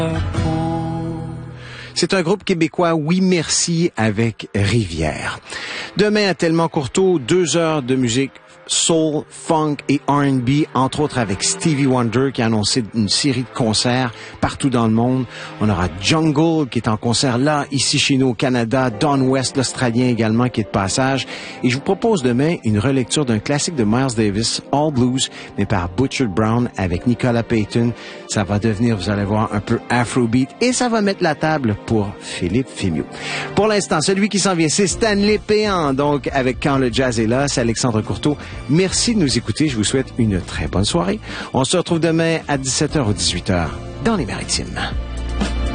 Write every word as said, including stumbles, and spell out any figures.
C'est un groupe québécois, oui merci, avec Rivière. Demain à Tellement Courteau, deux heures de musique soul, funk et R and B, entre autres avec Stevie Wonder qui a annoncé une série de concerts partout dans le monde. On aura Jungle qui est en concert là, ici chez nous au Canada, Don West, l'Australien également qui est de passage. Et je vous propose demain une relecture d'un classique de Miles Davis, All Blues, mais par Butcher Brown avec Nicolas Payton. Ça va devenir, vous allez voir, un peu Afrobeat et ça va mettre la table pour Philippe Fémieux. Pour l'instant, celui qui s'en vient, c'est Stanley Péan, donc avec Quand le jazz est là, c'est Alexandre Courteau. Merci de nous écouter. Je vous souhaite une très bonne soirée. On se retrouve demain à dix-sept heures ou dix-huit heures dans les Maritimes.